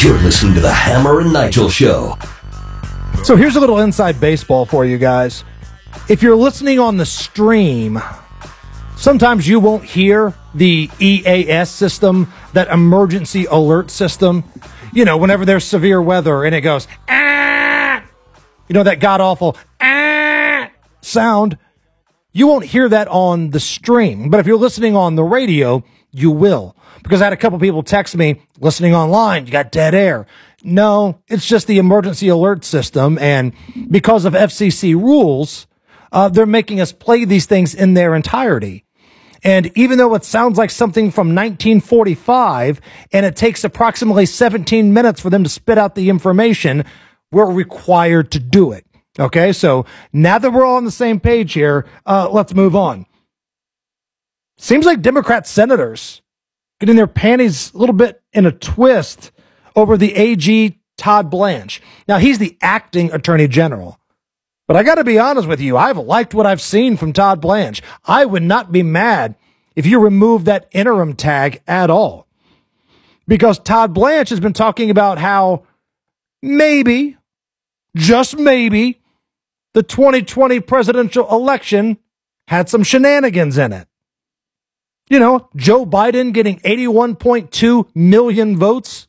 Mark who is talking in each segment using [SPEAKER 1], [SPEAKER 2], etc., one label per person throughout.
[SPEAKER 1] You're listening to the Hammer and Nigel Show.
[SPEAKER 2] So here's a little inside baseball for you guys. If you're listening on the stream, sometimes you won't hear the EAS system, that emergency alert system. You know, whenever there's severe weather and it goes, ah! You know, that god-awful, ah! Sound. You won't hear that on the stream. But if you're listening on the radio, you will. Because I had a couple people text me, listening online, you got dead air. No, it's just the emergency alert system. And because of FCC rules, they're making us play these things in their entirety. And even though it sounds like something from 1945 and it takes approximately 17 minutes for them to spit out the information, we're required to do it. Okay, so now that we're all on the same page here, let's move on. Seems like Democrat senators getting their panties a little bit in a twist over the AG Todd Blanche. Now, he's the acting attorney general. But I got to be honest with you, I've liked what I've seen from Todd Blanche. I would not be mad if you remove that interim tag at all. Because Todd Blanche has been talking about how maybe, just maybe, the 2020 presidential election had some shenanigans in it. You know, Joe Biden getting 81.2 million votes.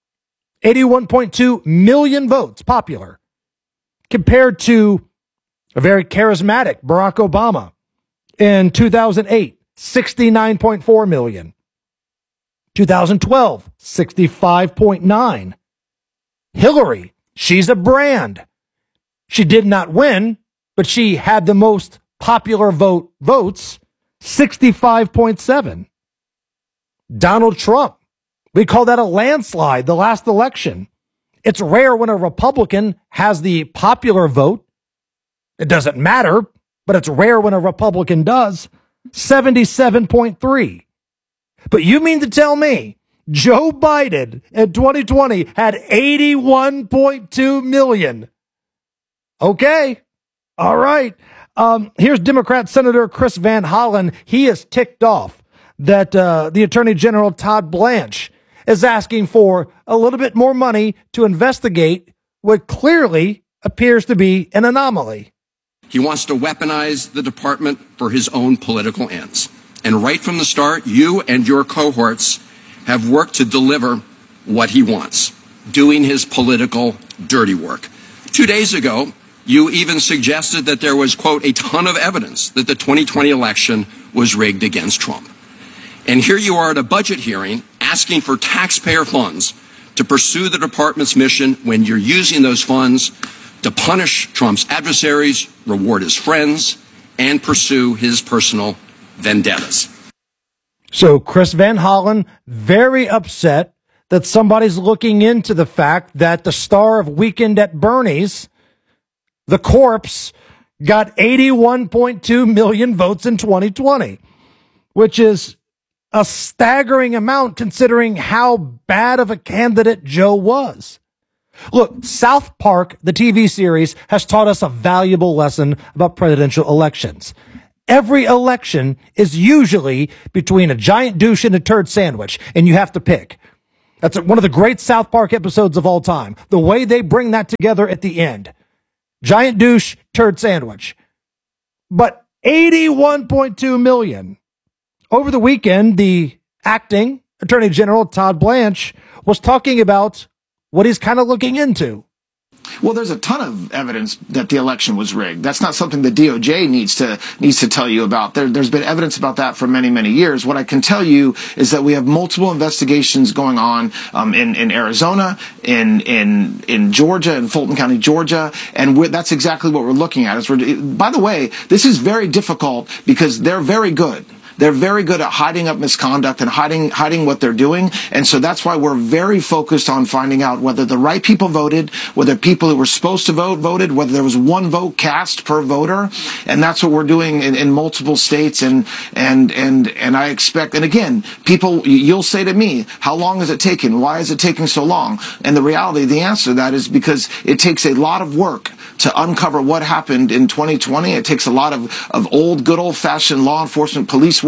[SPEAKER 2] 81.2 million votes, popular, compared to a very charismatic Barack Obama in 2008, 69.4 million. 2012, 65.9. Hillary, she's a brand. She did not win, but she had the most popular votes, 65.7. Donald Trump, we call that a landslide, the last election. It's rare when a Republican has the popular vote. It doesn't matter, but it's rare when a Republican does, 77.3. But you mean to tell me Joe Biden in 2020 had 81.2 million? Okay. All right. Here's Democrat Senator Chris Van Hollen. He is ticked off that the Attorney General Todd Blanche is asking for a little bit more money to investigate what clearly appears to be an anomaly.
[SPEAKER 3] He wants to weaponize the department for his own political ends. And right from the start, you and your cohorts have worked to deliver what he wants, doing his political dirty work. 2 days ago, you even suggested that there was, quote, a ton of evidence that the 2020 election was rigged against Trump. And here you are at a budget hearing asking for taxpayer funds to pursue the department's mission when you're using those funds to punish Trump's adversaries, reward his friends, and pursue his personal vendettas.
[SPEAKER 2] So Chris Van Hollen, very upset that somebody's looking into the fact that the star of Weekend at Bernie's, the corpse, got 81.2 million votes in 2020, which is a staggering amount considering how bad of a candidate Joe was. Look, South Park, the TV series, has taught us a valuable lesson about presidential elections. Every election is usually between a giant douche and a turd sandwich, and you have to pick. That's one of the great South Park episodes of all time. The way they bring that together at the end. Giant douche, turd sandwich. But 81.2 million. Over the weekend, the acting Attorney General Todd Blanche was talking about what he's kind of looking into.
[SPEAKER 4] Well, there's a ton of evidence that the election was rigged. That's not something the DOJ needs to tell you about. There's been evidence about that for many, many years. What I can tell you is that we have multiple investigations going on in Arizona, in Georgia, in Fulton County, Georgia, and that's exactly what we're looking at. By the way, this is very difficult because they're very good. They're very good at hiding up misconduct and hiding what they're doing. And so that's why we're very focused on finding out whether the right people voted, whether people who were supposed to vote voted, whether there was one vote cast per voter. And that's what we're doing in multiple states. And I expect, and again, people, you'll say to me, how long is it taking? Why is it taking so long? And the reality, the answer to that is because it takes a lot of work to uncover what happened in 2020. It takes a lot of old, good old-fashioned law enforcement police work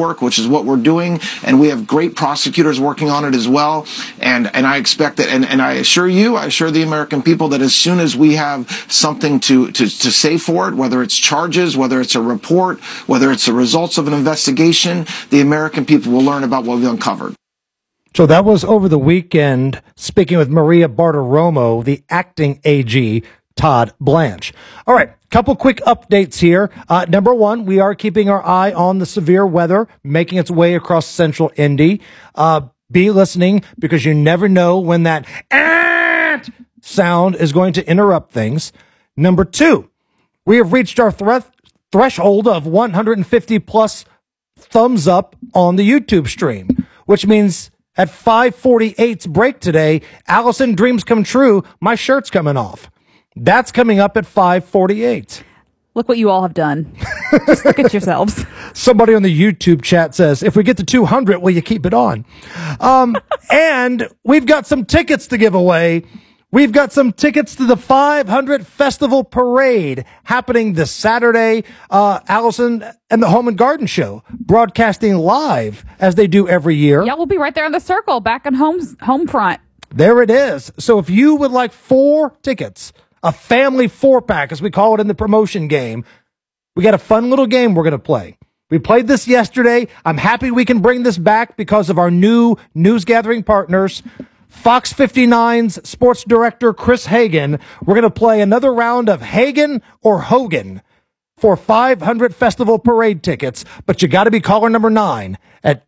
[SPEAKER 4] work, which is what we're doing, and we have great prosecutors working on it as well. And I expect that, and I assure the American people that as soon as we have something to say for it, whether it's charges, whether it's a report, whether it's the results of an investigation, the American people will learn about what we've uncovered.
[SPEAKER 2] So that was over the weekend, speaking with Maria Bartiromo, the acting AG, Todd Blanche. All right, couple quick updates here. Number one, we are keeping our eye on the severe weather making its way across central Indy. Be listening because you never know when that sound is going to interrupt things. Number two, we have reached our threshold of 150 plus thumbs up on the YouTube stream, which means at 5:48's break today, Allison, dreams come true. My shirt's coming off. That's coming up at 5:48.
[SPEAKER 5] Look what you all have done. Just look at yourselves.
[SPEAKER 2] Somebody on the YouTube chat says, if we get to 200, will you keep it on? And we've got some tickets to give away. We've got some tickets to the 500 Festival Parade happening this Saturday. Allison and the Home and Garden Show broadcasting live as they do every year.
[SPEAKER 5] Yeah, we'll be right there in the circle back in home front.
[SPEAKER 2] There it is. So if you would like 4 tickets, a family 4-pack, as we call it in the promotion game, we got a fun little game we're going to play. We played this yesterday. I'm happy we can bring this back because of our new news gathering partners. Fox 59's sports director, Chris Hagan. We're going to play another round of Hagan or Hogan for 500 Festival Parade tickets, but you got to be caller number 9 at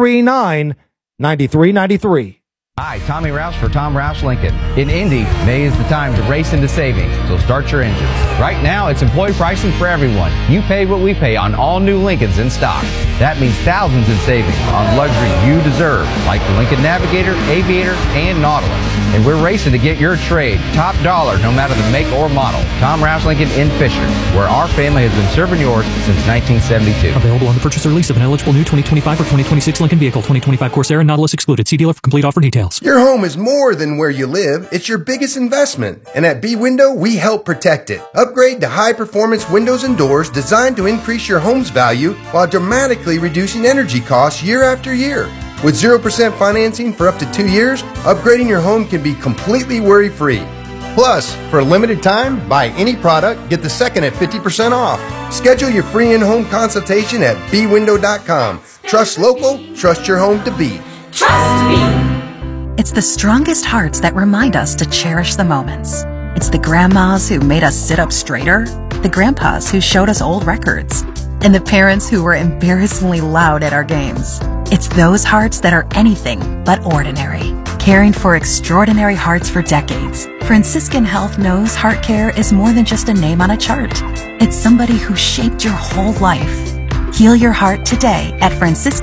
[SPEAKER 2] 239-9393.
[SPEAKER 6] Hi, Tommy Rouse for Tom Rouse Lincoln. In Indy, May is the time to race into savings, so start your engines. Right now, it's employee pricing for everyone. You pay what we pay on all new Lincolns in stock. That means thousands in savings on luxury you deserve, like the Lincoln Navigator, Aviator, and Nautilus. And we're racing to get your trade top dollar no matter the make or model. Tom Rouse Lincoln in Fisher, where our family has been serving yours since 1972.
[SPEAKER 7] Available on the purchase or lease of an eligible new 2025 or 2026 Lincoln vehicle. 2025 Corsair and Nautilus excluded. See dealer for complete offer details.
[SPEAKER 8] Your home is more than where you live. It's your biggest investment. And at B-Window, we help protect it. Upgrade to high-performance windows and doors designed to increase your home's value while dramatically reducing energy costs year after year. With 0% financing for up to 2 years, upgrading your home can be completely worry-free. Plus, for a limited time, buy any product, get the second at 50% off. Schedule your free in-home consultation at bwindow.com. Trust local, trust your home to be.
[SPEAKER 9] Trust me. It's the strongest hearts that remind us to cherish the moments. It's the grandmas who made us sit up straighter, the grandpas who showed us old records, and the parents who were embarrassingly loud at our games. It's those hearts that are anything but ordinary. Caring for extraordinary hearts for decades, Franciscan Health knows heart care is more than just a name on a chart. It's somebody who shaped your whole life. Heal your heart today at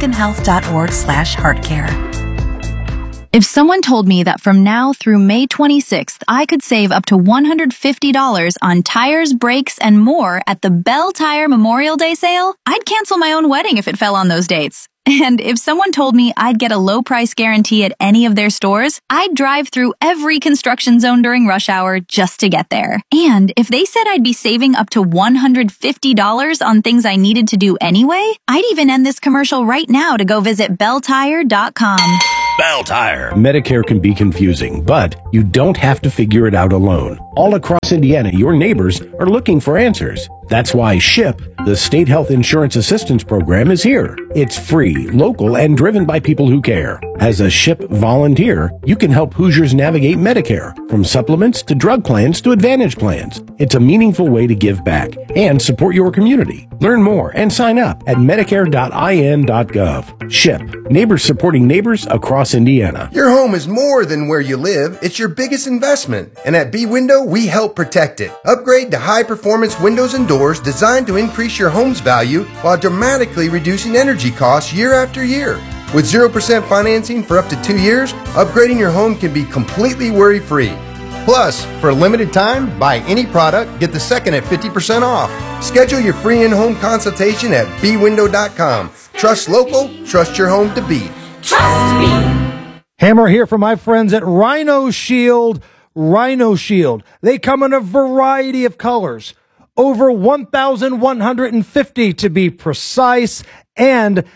[SPEAKER 9] franciscanhealth.org/heartcare.
[SPEAKER 10] If someone told me that from now through May 26th, I could save up to $150 on tires, brakes, and more at the Bell Tire Memorial Day sale, I'd cancel my own wedding if it fell on those dates. And if someone told me I'd get a low price guarantee at any of their stores, I'd drive through every construction zone during rush hour just to get there. And if they said I'd be saving up to $150 on things I needed to do anyway, I'd even end this commercial right now to go visit belltire.com.
[SPEAKER 1] Bell Tire.
[SPEAKER 11] Medicare can be confusing, but you don't have to figure it out alone. All across Indiana, your neighbors are looking for answers. That's why SHIP, the State Health Insurance Assistance Program, is here. It's free, local, and driven by people who care. As a SHIP volunteer, you can help Hoosiers navigate Medicare, from supplements to drug plans to Advantage plans. It's a meaningful way to give back and support your community. Learn more and sign up at medicare.in.gov. SHIP, neighbors supporting neighbors across Indiana.
[SPEAKER 8] Your home is more than where you live. It's your biggest investment. And at B-Window, we help protect it. Upgrade to high-performance windows and doors designed to increase your home's value while dramatically reducing energy costs year after year. With 0% financing for up to 2 years, upgrading your home can be completely worry-free. Plus, for a limited time, buy any product, get the second at 50% off. Schedule your free in-home consultation at bwindow.com. Trust local, trust your home to be.
[SPEAKER 9] Trust me.
[SPEAKER 2] Hammer here from my friends at Rhino Shield. Rhino Shield. They come in a variety of colors. Over 1,150 to be precise. And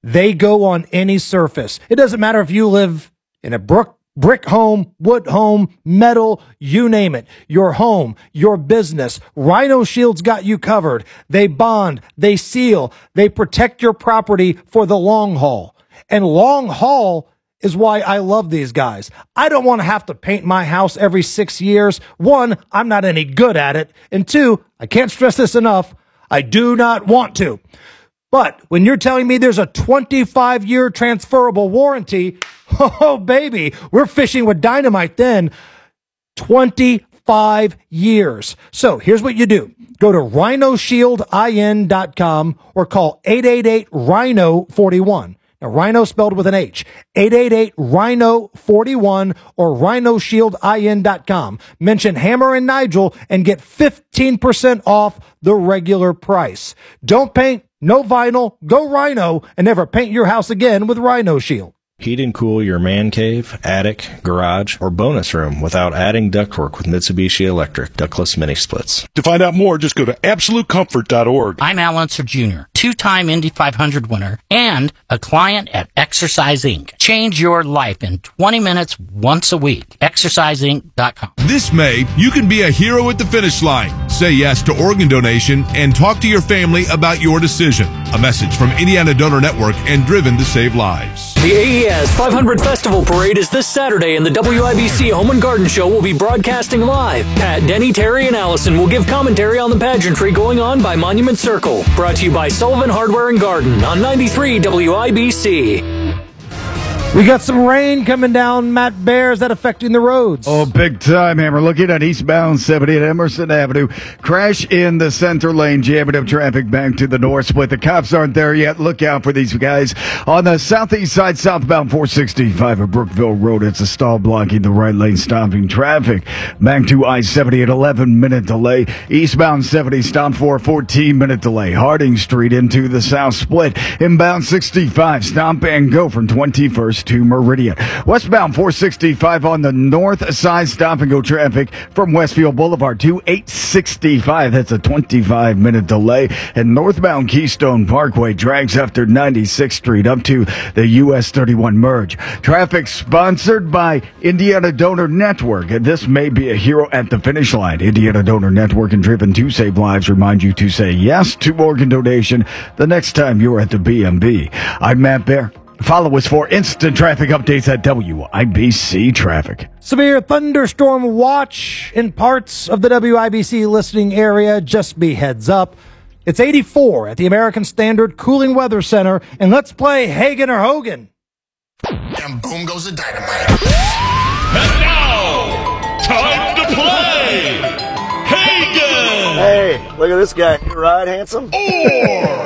[SPEAKER 2] They go on any surface. It doesn't matter if you live in a brick home, wood home, metal, you name it. Your home, your business. Rhino Shield's got you covered. They bond, they seal, they protect your property for the long haul. And long haul is why I love these guys. I don't want to have to paint my house every 6 years. One, I'm not any good at it. And two, I can't stress this enough, I do not want to. But when you're telling me there's a 25-year transferable warranty, oh, baby, we're fishing with dynamite then. 25 years. So here's what you do. Go to rhinoshieldin.com or call 888-RHINO-41. Now, Rhino spelled with an H. 888-RHINO-41 or rhinoshieldin.com. Mention Hammer and Nigel and get 15% off the regular price. Don't paint, no vinyl, go Rhino, and never paint your house again with Rhino Shield.
[SPEAKER 12] Heat and cool your man cave, attic, garage, or bonus room without adding ductwork with Mitsubishi Electric ductless mini splits.
[SPEAKER 13] To find out more, just go to absolutecomfort.org.
[SPEAKER 14] I'm Al Unser Jr., two-time Indy 500 winner and a client at Exercise Inc. Change your life in 20 minutes once a week. ExerciseInc.com.
[SPEAKER 15] This May, you can be a hero at the finish line. Say yes to organ donation and talk to your family about your decision. A message from Indiana Donor Network and Driven to Save Lives.
[SPEAKER 7] The AES 500 Festival Parade is this Saturday, and the WIBC Home and Garden Show will be broadcasting live. Pat, Denny, Terry, and Allison will give commentary on the pageantry going on by Monument Circle. Brought to you by Sullivan Hardware and Garden on 93 WIBC.
[SPEAKER 2] We got some rain coming down, Matt Bear. Is that affecting the roads?
[SPEAKER 16] Oh, big time, Hammer. Looking at eastbound 70 at Emerson Avenue. Crash in the center lane, jamming up traffic back to the north split. The cops aren't there yet. Look out for these guys. On the southeast side, southbound 465 at Brookville Road, it's a stall blocking the right lane, stopping traffic. Back to I-70 at 11-minute delay. Eastbound 70 stopped for a 14-minute delay. Harding Street into the south split. Inbound 65, stop and go from 21st to Meridian. Westbound 465 on the north side, stop and go traffic from Westfield Boulevard to 865. That's a 25-minute delay. And northbound Keystone Parkway drags after 96th Street up to the US 31 merge. Traffic sponsored by Indiana Donor Network. This may be a hero at the finish line. Indiana Donor Network and Driven to Save Lives remind you to say yes to organ donation the next time you're at the BMB. I'm Matt Bear. Follow us for instant traffic updates at WIBC Traffic.
[SPEAKER 2] Severe thunderstorm watch in parts of the WIBC listening area. Just be heads up. It's 84 at the American Standard Cooling Weather Center. And let's play Hagen or Hogan.
[SPEAKER 17] And boom goes the dynamite.
[SPEAKER 15] And now, time to play Hagen!
[SPEAKER 18] Hey, look at this guy. You right, handsome?
[SPEAKER 15] Or